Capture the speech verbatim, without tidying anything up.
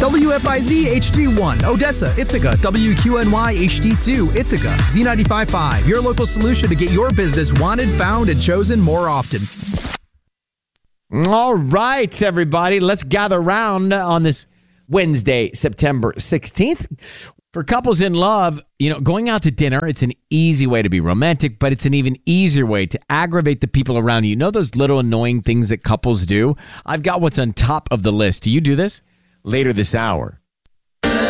W F I Z H D one, Odessa, Ithaca, W Q N Y H D two, Ithaca, Z ninety-five point five, your local solution to get your business wanted, found, and chosen more often. All right, everybody, let's gather around on this Wednesday, September sixteenth. For couples in love, you know, going out to dinner, it's an easy way to be romantic, but it's an even easier way to aggravate the people around you. You know those little annoying things that couples do? I've got what's on top of the list. Do you do this? Later this hour.